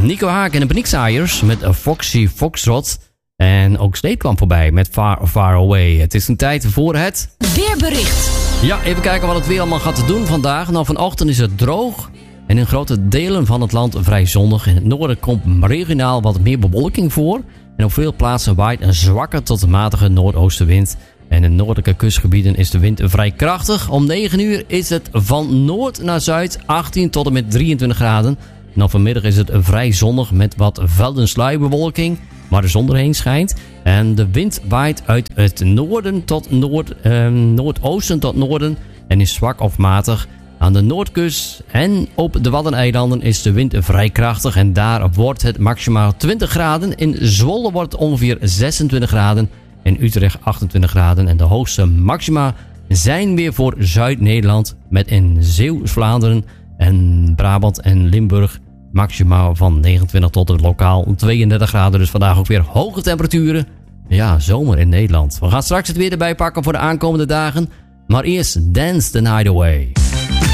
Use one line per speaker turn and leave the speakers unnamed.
Nico Haak en de Paniekzaaiers met Foxy Foxtrot. En ook Sleep kwam voorbij met Far Far Away. Het is een tijd voor het
weerbericht.
Ja, even kijken wat het weer allemaal gaat doen vandaag. Nou, vanochtend is het droog. En in grote delen van het land vrij zonnig. In het noorden komt regionaal wat meer bewolking voor. En op veel plaatsen waait een zwakke tot matige noordoostenwind. En in noordelijke kustgebieden is de wind vrij krachtig. Om 9 uur is het van noord naar zuid 18 tot en met 23 graden. En vanmiddag is het vrij zonnig met wat veld- en sluierbewolking, waar de zon doorheen schijnt. En de wind waait uit het noorden tot noordoosten tot noorden en is zwak of matig. Aan de noordkust en op de Waddeneilanden is de wind vrij krachtig en daar wordt het maximaal 20 graden. In Zwolle wordt het ongeveer 26 graden. In Utrecht 28 graden. En de hoogste maxima zijn weer voor Zuid-Nederland. Met in Zeeuws-Vlaanderen en Brabant en Limburg maximaal van 29 tot lokaal 32 graden. Dus vandaag ook weer hoge temperaturen. Ja, zomer in Nederland. We gaan straks het weer erbij pakken voor de aankomende dagen. Maar eerst Dance the Night Away.